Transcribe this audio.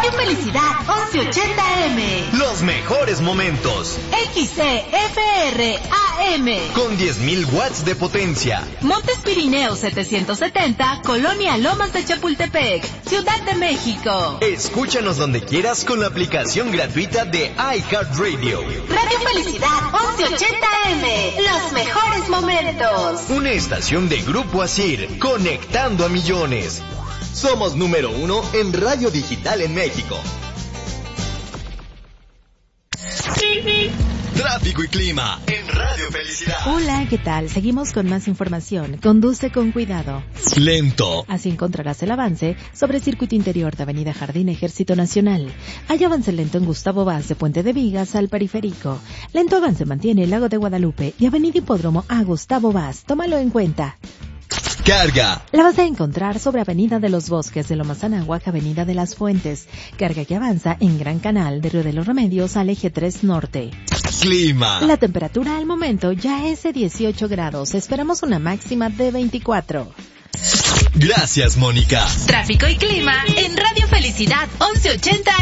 Radio Felicidad 1180M. Los mejores momentos. XCFR AM. Con 10.000 watts de potencia. Montes Pirineos 770, Colonia Lomas de Chapultepec, Ciudad de México. Escúchanos donde quieras con la aplicación gratuita de iHeartRadio. Radio Felicidad 1180M. Los mejores momentos. Una estación de Grupo Asir, conectando a millones. Somos número 1 en radio digital en México. Tráfico y clima en Radio Felicidad. Hola, ¿qué tal? Seguimos con más información. Conduce con cuidado. Lento. Así encontrarás el avance sobre el circuito interior de Avenida Jardín Ejército Nacional. Hay avance lento en Gustavo Vaz de Puente de Vigas al Periférico. Lento avance mantiene el Lago de Guadalupe y Avenida Hipódromo a Gustavo Vaz. Tómalo en cuenta. Carga. La vas a encontrar sobre Avenida de los Bosques de Lomas Anáhuac, Avenida de las Fuentes. Carga que avanza en Gran Canal de Río de los Remedios al Eje 3 Norte. Clima. La temperatura al momento ya es de 18 grados. Esperamos una máxima de 24. Gracias, Mónica. Tráfico y clima en Radio Felicidad 1180